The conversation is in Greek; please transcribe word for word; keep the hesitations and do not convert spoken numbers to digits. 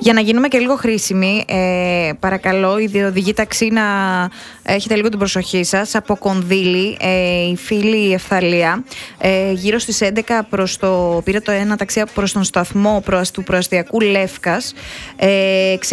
Για να γίνουμε και λίγο χρήσιμοι, ε, παρακαλώ, οι οδηγοί ταξί να έχετε λίγο την προσοχή σας. Από Κονδύλη, ε, η φίλη Ευθαλία, ε, γύρω στις έντεκα προς το, πήρε το ένα ταξί προς τον σταθμό προς, του προαστιακού Λεύκας. Ε,